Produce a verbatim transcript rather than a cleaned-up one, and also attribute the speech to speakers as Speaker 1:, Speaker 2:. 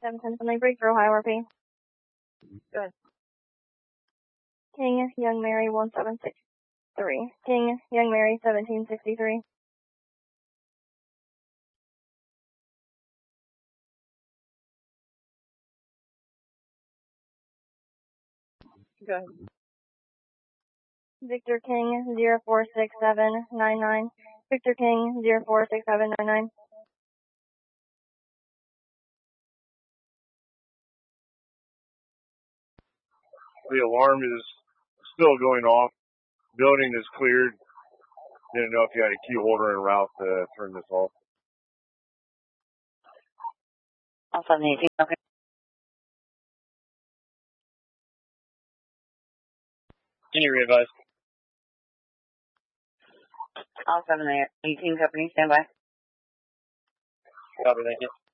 Speaker 1: seven ten, something breakthrough, high R P.
Speaker 2: Go ahead.
Speaker 1: King, Young Mary, one seven six three. King, Young Mary, seventeen sixty-three.
Speaker 2: Go ahead.
Speaker 1: Victor King, zero four six seven nine nine. Victor King, zero four six seven nine nine.
Speaker 3: The alarm is still going off. Building is cleared. Didn't know if you had a key holder en route to turn this off.
Speaker 2: All seven eighteen, okay.
Speaker 4: Can you re-advise?
Speaker 2: All seven eighteen company, stand by.
Speaker 4: Copy, thank you.